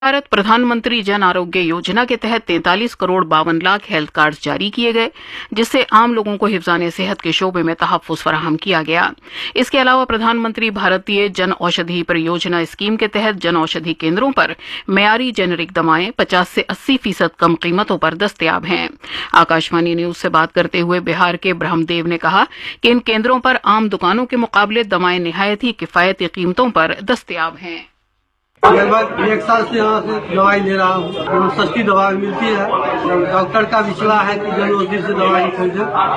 भारत प्रधानमंत्री जन आरोग्य योजना के तहत 43 करोड़ 52 लाख हेल्थ कार्ड जारी किए गए, जिससे आम लोगों को हिफ्ज़ान सेहत के शोबे में तहफ़्फ़ुज़ फराहम किया गया। इसके अलावा प्रधानमंत्री भारतीय जन औषधि परियोजना स्कीम के तहत जन औषधि केंद्रों पर मेयारी जेनेरिक दवाएं 50 से 80% कम कीमतों पर दस्तयाब हैं। आकाशवाणी न्यूज से बात करते हुए बिहार के ब्रह्मदेव ने कहा कि इन केंद्रों पर आम दुकानों के मुकाबले दवाएं निहायत ही किफायती कीमतों पर दस्तयाब हैं। लगभग 1 साल से यहाँ से दवाई ले रहा हूँ। सस्ती दवा मिलती है। डॉक्टर का भी सलाह है कि जन औषधि से दवाई खरीदें।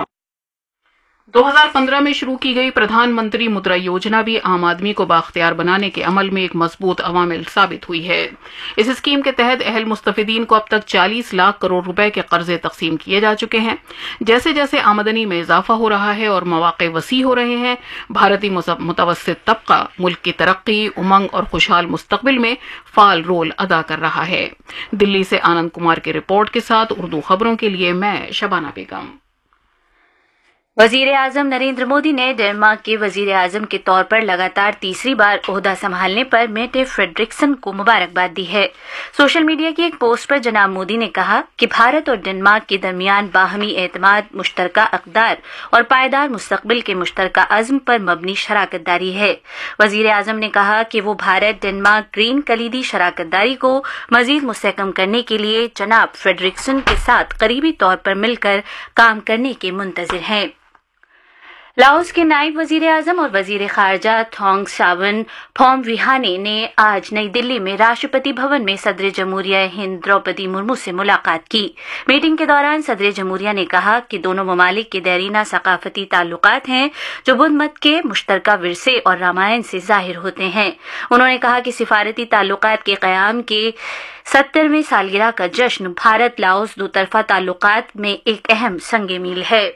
2015 में शुरू की गई प्रधानमंत्री मुद्रा योजना भी आम आदमी को बाख्तियार बनाने के अमल में एक मजबूत अवामिल साबित हुई है। इस स्कीम के तहत अहल मुस्तफिदीन को अब तक 40 लाख करोड़ रुपए के कर्जे तकसीम किए जा चुके हैं। जैसे जैसे आमदनी में इजाफा हो रहा है और मौके वसी हो रहे हैं, भारतीय मुतवस्सित तबका मुल्क की तरक्की, उमंग और खुशहाल मुस्तकबिल में फाल रोल अदा कर रहा है। दिल्ली से आनंद कुमार की रिपोर्ट के साथ उर्दू खबरों के लिए मैं शबाना बेगम। वजीर आजम नरेंद्र मोदी ने डेनमार्क के वजीर आजम के तौर पर लगातार तीसरी बार ओहदा संभालने पर मेटे फ्रेडरिक्सन को मुबारकबाद दी है। सोशल मीडिया की एक पोस्ट पर जनाब मोदी ने कहा कि भारत और डेनमार्क के दरमियान बाहमी एतमाद, मुश्तरका अक़दार और पायदार मुस्तकबिल के मुश्तरका अज़्म पर मबनी शराकतदारी है। वजीर आजम ने कहा कि वो भारत डेनमार्क ग्रीन कलीदी शराकतदारी को मजीद मुस्तहकम करने के लिए जनाब फ्रेडरिक्सन के साथ करीबी तौर पर मिलकर काम करने के मुंतज़िर हैं। लाओस के नायब वजीर आजम और वजीर खारजा थोंग सावन फोमविहाने ने आज नई दिल्ली में राष्ट्रपति भवन में सदर जमहूरिया हिंद द्रौपदी मुर्मू से मुलाकात की। मीटिंग के दौरान सदर जमहूरिया ने कहा कि दोनों ममालिक के देरीना सकाफती ताल्लुकात हैं जो बुद्ध मत के मुश्तरका विरसे और रामायण से जाहिर होते हैं। उन्होंने कहा कि सिफारती ताल्लुकात के क़याम के 70वें सालगिरह का जश्न भारत लाओस दोतरफा ताल्लुकात में एक अहम संगे मील है।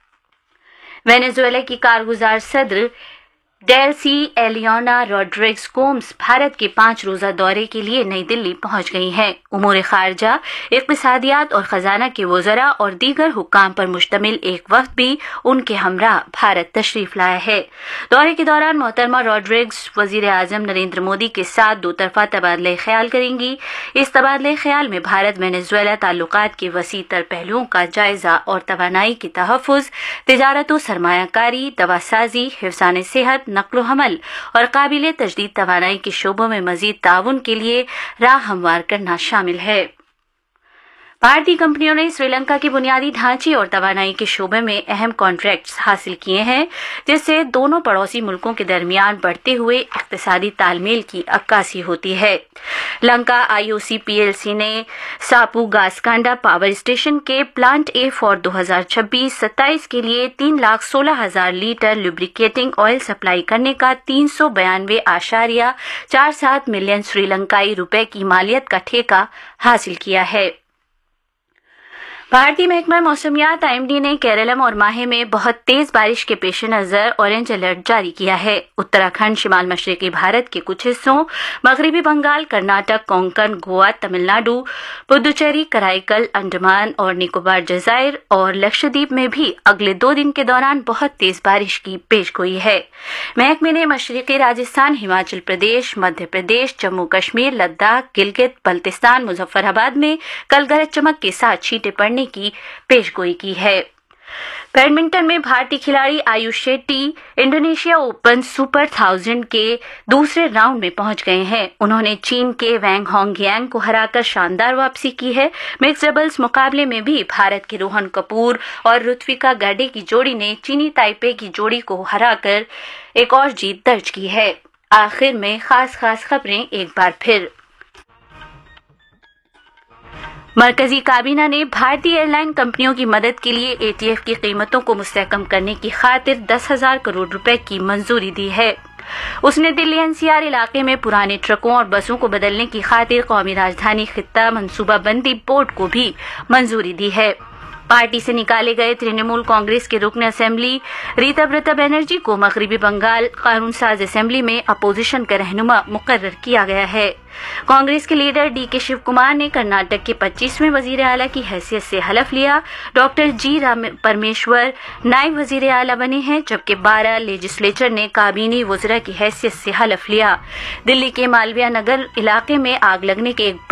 वेनेजुएला की कारगुजार सदर डेल्सी एलियोना रोड्रिग्स गोम्स भारत के 5 रोजा दौरे के लिए नई दिल्ली पहुंच गई हैं। उमूर खारजा, इक़्तिसादियात और खजाना के वज़रा और दीगर हुक्काम पर मुश्तमिल एक वफ़द भी उनके हमरा भारत तशरीफ लाया है। दौरे के दौरान मोहतरमा रोड्रिग्स वज़ीर आज़म नरेंद्र मोदी के साथ दोतरफा तबादला ख्याल करेंगी। इस तबादला ख्याल में भारत वेनेजुएला ताल्लुकात के वसी तर पहलुओं का जायजा और तवानाई की तहफ़्फ़ुज़, तिजारत व सरमायाकारी, दवासाजी, हिफ्ज़ान सेहत, नक्लो हमल और काबिल तजदीद तवानाई के शोबों में मजीद ताउन के लिए राह हमवार करना शामिल है। भारतीय कंपनियों ने श्रीलंका के बुनियादी ढांचे और तवानाई के शोबे में अहम कॉन्ट्रैक्ट्स हासिल किए हैं, जिससे दोनों पड़ोसी मुल्कों के दरमियान बढ़ते हुए इक्तिसादी तालमेल की अक्कासी होती है। लंका IOC PLC ने सापू गासकांडा पावर स्टेशन के प्लांट A फॉर 2026-27 के लिए 3,16,000 लीटर लुब्रिकेटिंग ऑयल सप्लाई करने का 392.47 मिलियन श्रीलंकाई रुपए की मालियत का ठेका हासिल किया है। भारतीय महकमा मौसमियात IMD ने केरलम और माहे में बहुत तेज बारिश के पेश नजर ऑरेंज अलर्ट जारी किया है। उत्तराखंड, शिमाल मशरकी भारत के कुछ हिस्सों, मगरबी बंगाल, कर्नाटक, कोंकण, गोवा, तमिलनाडु, पुदुचेरी, कराईकल, अंडमान और निकोबार जजायर और लक्षद्वीप में भी अगले 2 दिन के दौरान बहुत तेज बारिश की पेशगोई है। महकमे ने मशरकी राजस्थान, हिमाचल प्रदेश, मध्य प्रदेश, जम्मू कश्मीर, लद्दाख, गिलगित, बल्तिस्तान, मुजफ्फराबाद में कल गरज चमक के साथ छींटे पड़ने की पेशगोई की है। बैडमिंटन में भारतीय खिलाड़ी Ayush Shetty Indonesia open super 1000 के दूसरे राउंड में पहुंच गए हैं। उन्होंने चीन के वैंग होंगयांग को हराकर शानदार वापसी की है। मिक्स डबल्स मुकाबले में भी भारत के रोहन कपूर और ऋत्विका गाडे की जोड़ी ने चीनी ताइपे की जोड़ी को हराकर एक और जीत दर्ज की है। आखिर में खास खबरें एक बार फिर। मरकजी काबीना ने भारतीय एयरलाइन कंपनियों की मदद के लिए ATF की कीमतों को मुस्तहकम करने की खातिर 10,000 करोड़ रुपए की मंजूरी दी है। उसने दिल्ली NCR इलाके में पुराने ट्रकों और बसों को बदलने की खातिर कौमी राजधानी खित्ता मनसूबाबंदी बोर्ड को भी मंजूरी दी है। पार्टी से निकाले गए तृणमूल कांग्रेस के रुकन असेंबली रीता बनर्जी को मगरबी बंगाल कानून साज असेंबली में अपोजिशन का रहनुमा मुकर्रर किया गया है। कांग्रेस के लीडर डीके शिव कुमार ने कर्नाटक के 25वें वजीर आला की हैसियत से हलफ लिया। डॉक्टर जी परमेश्वर नायब वजीर आला बने हैं, जबकि 12 लेजिस्लेचर ने काबीनी वज़रा की हैसियत से हलफ लिया। दिल्ली के मालवीय नगर इलाके में आग लगने के एक